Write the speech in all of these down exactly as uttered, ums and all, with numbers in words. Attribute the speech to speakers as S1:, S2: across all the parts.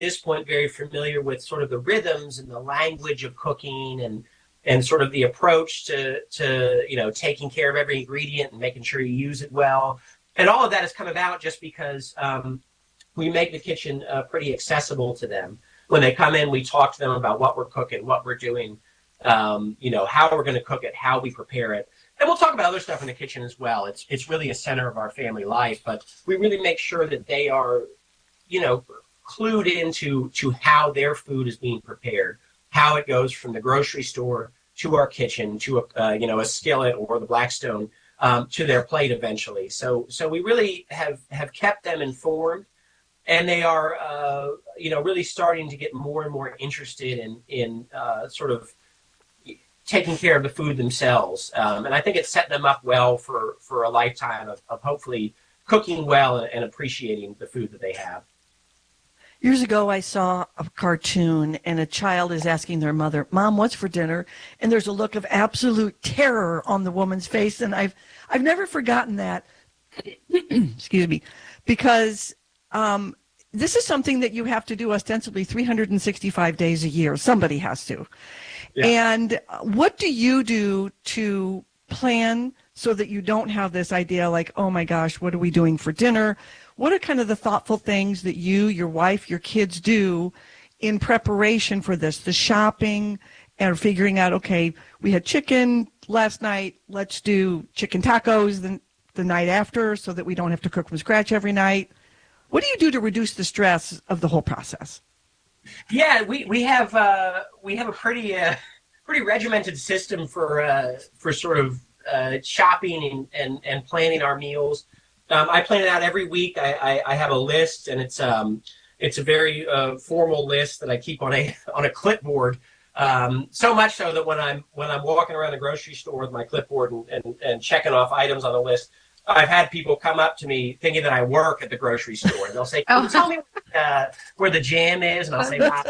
S1: this point very familiar with sort of the rhythms and the language of cooking and and sort of the approach to to you know taking care of every ingredient and making sure you use it well. And all of that has come about just because um, we make the kitchen uh, pretty accessible to them. When they come in, we talk to them about what we're cooking, what we're doing, um, you know, how we're going to cook it, how we prepare it. And we'll talk about other stuff in the kitchen as well. It's it's really a center of our family life, but we really make sure that they are, you know, clued into to how their food is being prepared, how it goes from the grocery store to our kitchen, to a uh, you know a skillet or the Blackstone um, to their plate eventually. So so we really have have kept them informed, and they are uh, you know really starting to get more and more interested in in uh, sort of taking care of the food themselves. Um, and I think it's set them up well for, for a lifetime of, of hopefully cooking well and, and appreciating the food that they have.
S2: Years ago, I saw a cartoon and a child is asking their mother, "Mom, what's for dinner?" And there's a look of absolute terror on the woman's face. And I've, I've never forgotten that, excuse me, because um, this is something that you have to do ostensibly three hundred sixty-five days a year. Somebody has to. Yeah. And what do you do to plan so that you don't have this idea like, oh my gosh, what are we doing for dinner? What are kind of the thoughtful things that you, your wife, your kids do in preparation for this? The shopping and figuring out, okay, we had chicken last night, let's do chicken tacos the, the night after so that we don't have to cook from scratch every night. What do you do to reduce the stress of the whole process?
S1: Yeah, we we have uh, we have a pretty uh, pretty regimented system for uh, for sort of uh, shopping and, and, and planning our meals. Um, I plan it out every week. I, I, I have a list, and it's um it's a very uh, formal list that I keep on a on a clipboard. Um, so much so that when I'm when I'm walking around the grocery store with my clipboard and, and, and checking off items on the list, I've had people come up to me thinking that I work at the grocery store. And they'll say, "Can you tell me uh, where the jam is?" And I'll say, "Wow,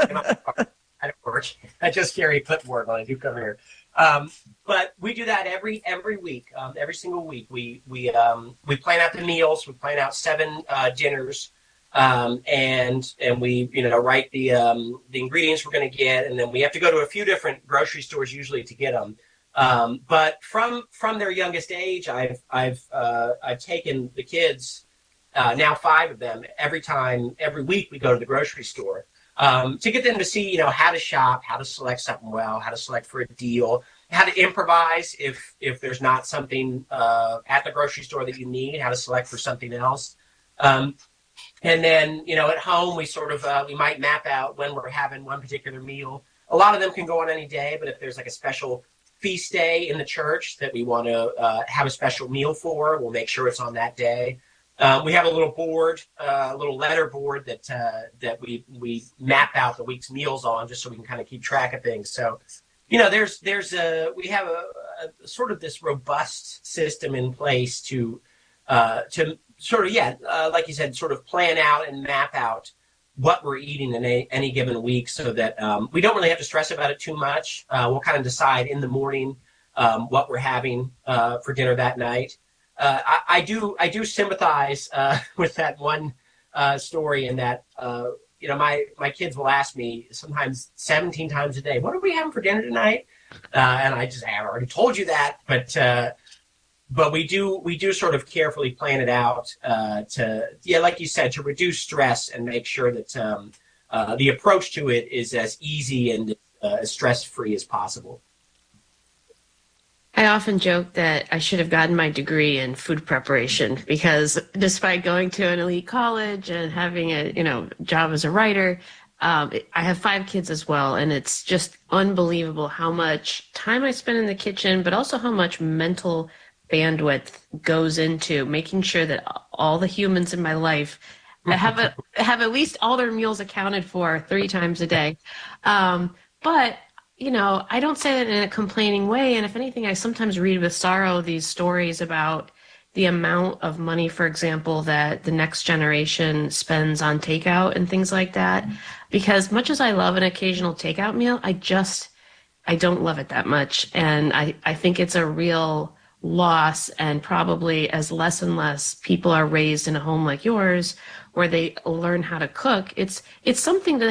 S1: I don't work. I just carry a clipboard when I do come here." Um, but we do that every every week, um, every single week. We we um, we plan out the meals. We plan out seven uh, dinners, um, and and we you know write the um, the ingredients we're going to get, and then we have to go to a few different grocery stores usually to get them. Um, but from from their youngest age, I've I've uh, I've taken the kids, uh, now five of them, every time every week we go to the grocery store um, to get them to see you know how to shop, how to select something well, how to select for a deal, how to improvise if if there's not something uh, at the grocery store that you need, how to select for something else. Um, and then you know at home we sort of uh, we might map out when we're having one particular meal. A lot of them can go on any day, but if there's like a special feast day in the church that we want to uh, have a special meal for, we'll make sure it's on that day. Um, we have a little board, uh, a little letter board that uh, that we we map out the week's meals on, just so we can kind of keep track of things. So, you know, there's there's a we have a, a sort of this robust system in place to uh, to sort of yeah, uh, like you said, sort of plan out and map out what we're eating in a, any given week, so that um, we don't really have to stress about it too much. Uh, we'll kind of decide in the morning um, what we're having uh, for dinner that night. Uh, I, I do I do sympathize uh, with that one uh, story in that uh, you know my my kids will ask me sometimes seventeen times a day, "What are we having for dinner tonight?" Uh, and I just I already told you that, but. Uh, But we do we do sort of carefully plan it out uh, to, yeah, like you said, to reduce stress and make sure that um, uh, the approach to it is as easy and uh, as stress-free as possible.
S3: I often joke that I should have gotten my degree in food preparation, because despite going to an elite college and having a you know job as a writer, um, I have five kids as well, and it's just unbelievable how much time I spend in the kitchen, but also how much mental bandwidth goes into making sure that all the humans in my life have a, have at least all their meals accounted for three times a day. Um, but, you know, I don't say that in a complaining way. And if anything, I sometimes read with sorrow these stories about the amount of money, for example, that the next generation spends on takeout and things like that. Because much as I love an occasional takeout meal, I just, I don't love it that much. And I, I think it's a real loss, and probably as less and less people are raised in a home like yours where they learn how to cook, it's it's something that